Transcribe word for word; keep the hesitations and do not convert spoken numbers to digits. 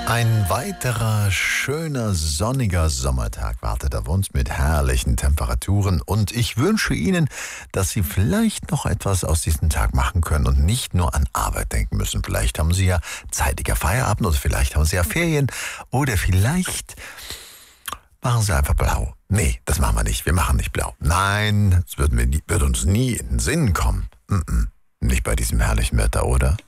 Ein weiterer schöner sonniger Sommertag wartet auf uns mit herrlichen Temperaturen und ich wünsche Ihnen, dass Sie vielleicht noch etwas aus diesem Tag machen können und nicht nur an Arbeit denken müssen. Vielleicht haben Sie ja zeitiger Feierabend oder vielleicht haben Sie ja Ferien oder vielleicht machen Sie einfach blau. Nee, das machen wir nicht. Wir machen nicht blau. Nein, es wird, mir nie, wird uns nie in den Sinn kommen. Mm-mm. Nicht bei diesem herrlichen Wetter, oder?